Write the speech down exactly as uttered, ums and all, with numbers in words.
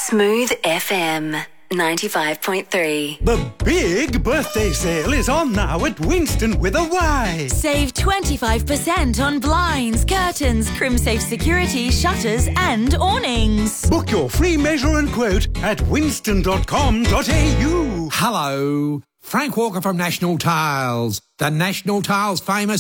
Smooth F M ninety-five point three. The big birthday sale is on now at Winston with a Y. Save twenty-five percent on blinds, curtains, Crimsafe security, shutters and awnings. Book your free measure and quote at winston dot com dot a u. Hello, Frank Walker from National Tiles. The National Tiles famous